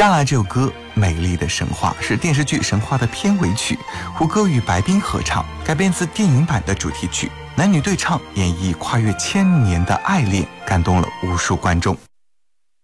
下来这首歌《美丽的神话》是电视剧《神话》的片尾曲，胡歌与白冰合唱，改编自电影版的主题曲，男女对唱演绎跨越1000年的爱恋，感动了无数观众。